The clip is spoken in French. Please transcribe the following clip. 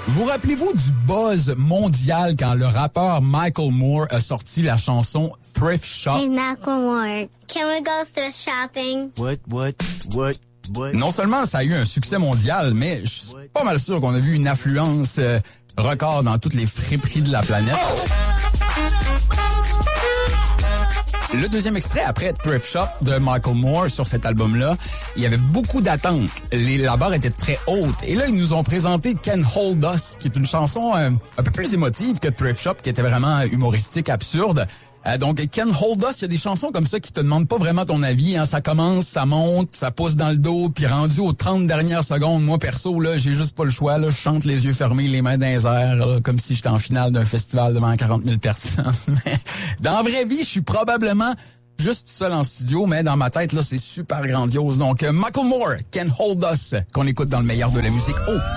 Vous rappelez-vous du buzz mondial quand le rappeur Michael Moore a sorti la chanson Thrift Shop? Hey, Macklemore, can we go thrift shopping? What? Non seulement ça a eu un succès mondial, mais je suis pas mal sûr qu'on a vu une affluence record dans toutes les friperies de la planète. Le deuxième extrait, après Thrift Shop de Michael Moore sur cet album-là, il y avait beaucoup d'attentes. La barre était très haute. Et là, ils nous ont présenté Can't Hold Us, qui est une chanson un peu plus émotive que Thrift Shop, qui était vraiment humoristique, absurde. Donc, Can't Hold Us, il y a des chansons comme ça qui te demandent pas vraiment ton avis. Hein. Ça commence, ça monte, ça pousse dans le dos, puis rendu aux 30 dernières secondes, moi, perso, là, j'ai juste pas le choix. Là, je chante les yeux fermés, les mains dans les airs, là, comme si j'étais en finale d'un festival devant 40 000 personnes. Mais dans la vraie vie, je suis probablement juste seul en studio, mais dans ma tête, là, c'est super grandiose. Donc, Michael Moore, Can't Hold Us, qu'on écoute dans le meilleur de la musique. Oh!